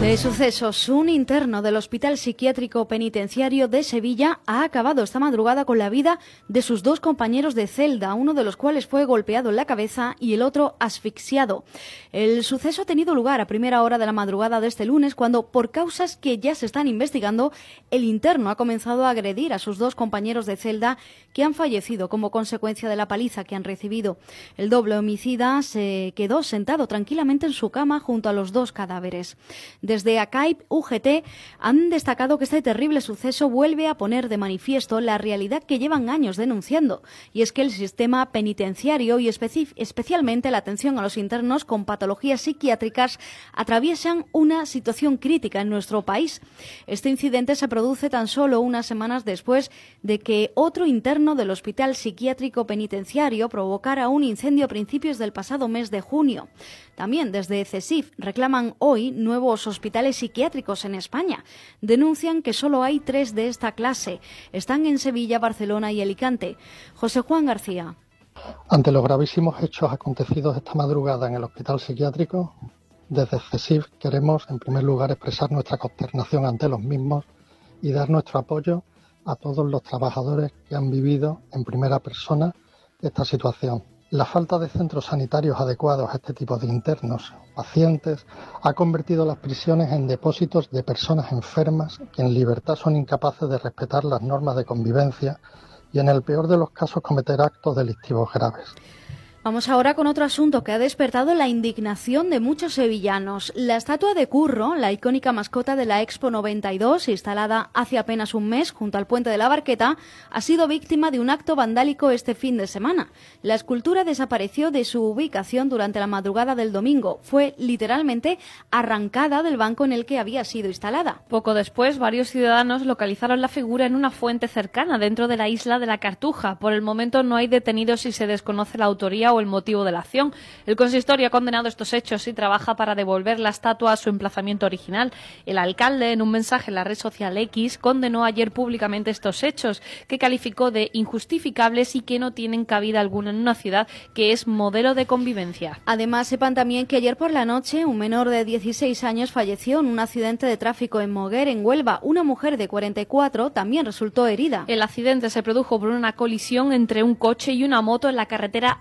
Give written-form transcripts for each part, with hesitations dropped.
De sucesos, un interno del Hospital Psiquiátrico Penitenciario de Sevilla ha acabado esta madrugada con la vida de sus dos compañeros de celda, uno de los cuales fue golpeado en la cabeza y el otro asfixiado. El suceso ha tenido lugar a primera hora de la madrugada de este lunes, cuando, por causas que ya se están investigando, el interno ha comenzado a agredir a sus dos compañeros de celda que han fallecido como consecuencia de la paliza que han recibido. El doble homicida se quedó sentado tranquilamente en su cama junto a los dos cadáveres. Desde ACAIP UGT han destacado que este terrible suceso vuelve a poner de manifiesto la realidad que llevan años denunciando, y es que el sistema penitenciario y especialmente la atención a los internos con patologías psiquiátricas atraviesan una situación crítica en nuestro país. Este incidente se produce tan solo unas semanas después de que otro interno del Hospital Psiquiátrico Penitenciario provocara un incendio a principios del pasado mes de junio. También desde CESIF reclaman hoy nuevos hospitales psiquiátricos en España. Denuncian que solo hay 3 de esta clase. Están en Sevilla, Barcelona y Alicante. José Juan García. Ante los gravísimos hechos acontecidos esta madrugada en el hospital psiquiátrico, desde CESIF queremos, en primer lugar, expresar nuestra consternación ante los mismos y dar nuestro apoyo a todos los trabajadores que han vivido en primera persona esta situación. La falta de centros sanitarios adecuados a este tipo de internos, pacientes, ha convertido las prisiones en depósitos de personas enfermas que en libertad son incapaces de respetar las normas de convivencia y en el peor de los casos cometer actos delictivos graves. Vamos ahora con otro asunto que ha despertado la indignación de muchos sevillanos. La estatua de Curro, la icónica mascota de la Expo 92, instalada hace apenas un mes junto al puente de la Barqueta, ha sido víctima de un acto vandálico este fin de semana. La escultura desapareció de su ubicación durante la madrugada del domingo. Fue literalmente arrancada del banco en el que había sido instalada. Poco después, varios ciudadanos localizaron la figura en una fuente cercana dentro de la isla de la Cartuja. Por el momento no hay detenidos y se desconoce la autoría o el motivo de la acción. El consistorio ha condenado estos hechos y trabaja para devolver la estatua a su emplazamiento original. El alcalde, en un mensaje en la red social X, condenó ayer públicamente estos hechos, que calificó de injustificables y que no tienen cabida alguna en una ciudad que es modelo de convivencia. Además, sepan también que ayer por la noche un menor de 16 años falleció en un accidente de tráfico en Moguer, en Huelva. Una mujer de 44 también resultó herida. El accidente se produjo por una colisión entre un coche y una moto en la carretera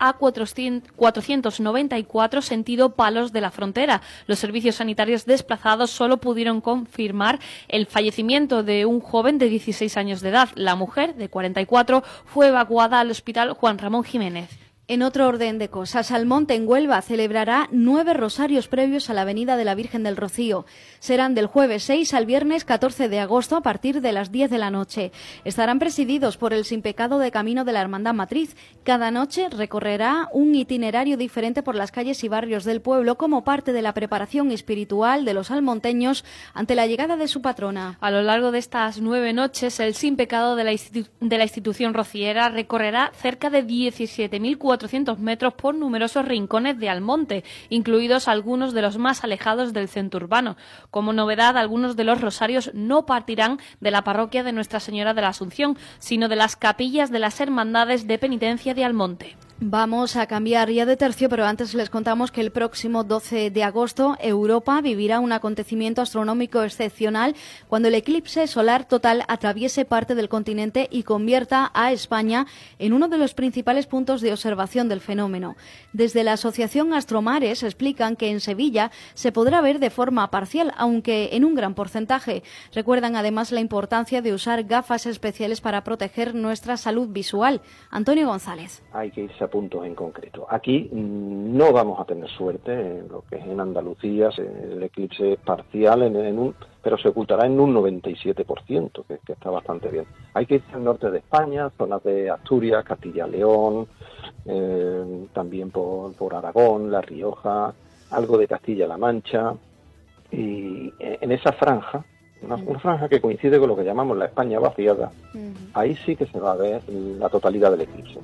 A494 sentido Palos de la Frontera. Los servicios sanitarios desplazados solo pudieron confirmar el fallecimiento de un joven de 16 años de edad. La mujer, de 44, fue evacuada al hospital Juan Ramón Jiménez. En otro orden de cosas, Almonte, en Huelva, celebrará 9 rosarios previos a la Avenida de la Virgen del Rocío. Serán del jueves 6 al viernes 14 de agosto a partir de las 10 de la noche. Estarán presididos por el Sin Pecado de Camino de la Hermandad Matriz. Cada noche recorrerá un itinerario diferente por las calles y barrios del pueblo como parte de la preparación espiritual de los almonteños ante la llegada de su patrona. A lo largo de estas 9 noches, el Sin Pecado de la institución rociera recorrerá cerca de 17.400 metros por numerosos rincones de Almonte, incluidos algunos de los más alejados del centro urbano. Como novedad, algunos de los rosarios no partirán de la parroquia de Nuestra Señora de la Asunción, sino de las capillas de las Hermandades de Penitencia de Almonte. Vamos a cambiar ya de tercio, pero antes les contamos que el próximo 12 de agosto Europa vivirá un acontecimiento astronómico excepcional cuando el eclipse solar total atraviese parte del continente y convierta a España en uno de los principales puntos de observación del fenómeno. Desde la Asociación Astromares explican que en Sevilla se podrá ver de forma parcial, aunque en un gran porcentaje. Recuerdan además la importancia de usar gafas especiales para proteger nuestra salud visual. Antonio González. Hay que irse a puntos en concreto. Aquí no vamos a tener suerte en lo que es en Andalucía, el eclipse es parcial, pero se ocultará en un 97%, que está bastante bien. Hay que irse al norte de España, zonas de Asturias, Castilla-León, también por Aragón, La Rioja, algo de Castilla-La Mancha, y en esa franja, una franja que coincide con lo que llamamos la España vaciada, ahí sí que se va a ver la totalidad del eclipse.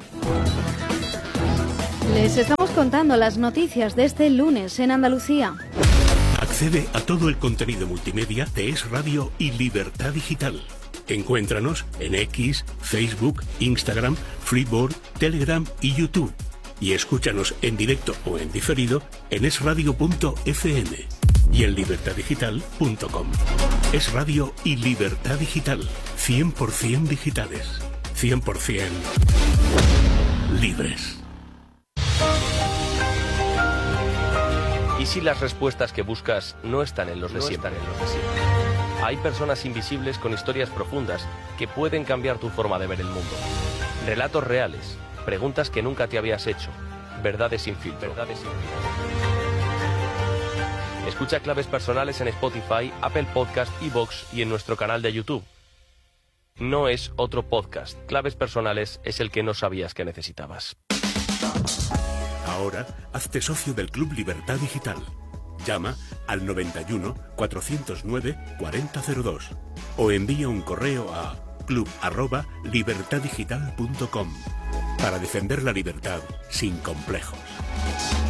Les estamos contando las noticias de este lunes en Andalucía. Accede a todo el contenido multimedia de Es Radio y Libertad Digital. Encuéntranos en X, Facebook, Instagram, Freeboard, Telegram y YouTube. Y escúchanos en directo o en diferido en esradio.fm. y en libertadigital.com. Es Radio y Libertad Digital. 100% digitales. 100% libres. ¿Y si las respuestas que buscas no están en los de siempre? Hay personas invisibles con historias profundas que pueden cambiar tu forma de ver el mundo. Relatos reales, preguntas que nunca te habías hecho, verdades sin filtro. Escucha Claves Personales en Spotify, Apple Podcast, iVoox y en nuestro canal de YouTube. No es otro podcast. Claves Personales es el que no sabías que necesitabas. Ahora, hazte socio del Club Libertad Digital. Llama al 91 409 4002 o envía un correo a club@libertaddigital.com para defender la libertad sin complejos.